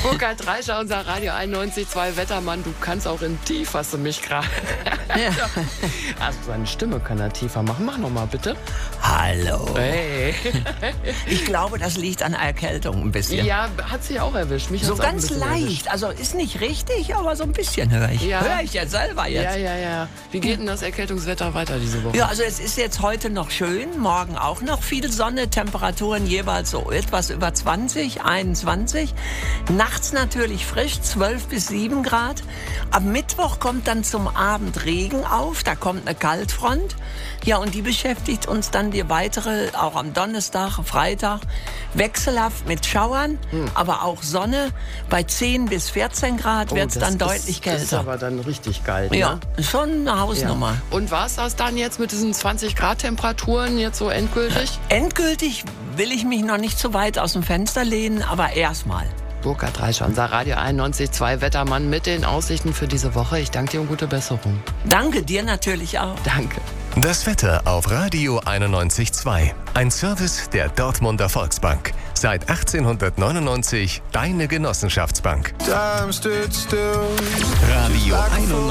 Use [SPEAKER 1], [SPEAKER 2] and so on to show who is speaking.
[SPEAKER 1] Burkhard Reischer, unser Radio 91.2 Wettermann. Du kannst auch in tief, hast du mich gerade.
[SPEAKER 2] Ja.
[SPEAKER 1] Also seine Stimme kann er tiefer machen. Mach nochmal bitte.
[SPEAKER 2] Hallo.
[SPEAKER 1] Hey.
[SPEAKER 2] Ich glaube, das liegt an Erkältung ein bisschen.
[SPEAKER 1] Ja, hat sie auch erwischt. Mich
[SPEAKER 2] So
[SPEAKER 1] hat's auch ein
[SPEAKER 2] ganz
[SPEAKER 1] bisschen
[SPEAKER 2] leicht.
[SPEAKER 1] erwischt.
[SPEAKER 2] Also ist nicht richtig, aber so ein bisschen höre ich.
[SPEAKER 1] Ja.
[SPEAKER 2] Höre ich ja selber jetzt.
[SPEAKER 1] Ja. Wie geht denn das Erkältungswetter weiter diese Woche?
[SPEAKER 2] Ja, also es ist jetzt heute noch schön, morgen auch noch viel Sonne, Temperaturen jeweils so etwas über 20, 21. Nachts natürlich frisch, 12 bis 7 Grad. Am Mittwoch kommt dann zum Abend Regen auf, da kommt eine Kaltfront. Ja, und die beschäftigt uns dann die weitere, auch am Donnerstag, Freitag, wechselhaft mit Schauern, aber auch Sonne. Bei 10 bis 14 Grad wird es dann deutlich kälter.
[SPEAKER 1] Das ist aber dann richtig kalt,
[SPEAKER 2] Ja,
[SPEAKER 1] ne?
[SPEAKER 2] schon eine Hausnummer.
[SPEAKER 1] Ja. Und war es das dann jetzt mit diesen 20 Grad Temperaturen jetzt so endgültig?
[SPEAKER 2] Endgültig will ich mich noch nicht so weit aus dem Fenster lehnen, aber erstmal.
[SPEAKER 1] Burkhard Reischer, unser Radio 91.2 Wettermann mit den Aussichten für diese Woche. Ich danke dir und gute Besserung.
[SPEAKER 2] Danke dir natürlich auch.
[SPEAKER 1] Danke.
[SPEAKER 3] Das Wetter auf Radio 91.2. Ein Service der Dortmunder Volksbank. Seit 1899 deine Genossenschaftsbank.
[SPEAKER 4] Time stood still.
[SPEAKER 3] Radio 91.